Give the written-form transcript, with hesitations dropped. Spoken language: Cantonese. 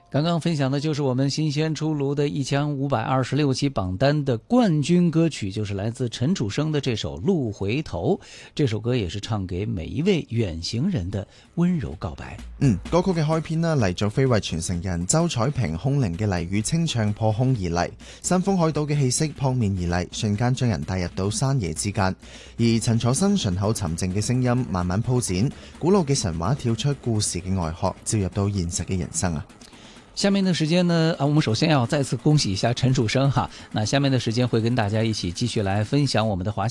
刚刚分享的就是我们新鲜出炉的1526期榜单的冠军歌曲，就是来自陈楚生的这首《路回頭》。這首歌也是唱給每一位遠行人的溫柔告白。 歌曲嘅開篇啦，嚟咗非遺傳承人周彩萍空靈嘅麗語清唱破空而嚟，山峰海島嘅氣息撲面而嚟，瞬間將人帶入到山野之間。而陳楚生順口沉靜嘅聲音慢慢鋪展，古老嘅神話跳出故事嘅外殼，照入到現實嘅人生啊！ 下面的時間呢，我們首先要再次恭喜一下陳楚生哈。那下面的時間會跟大家一起繼續來分享我們的華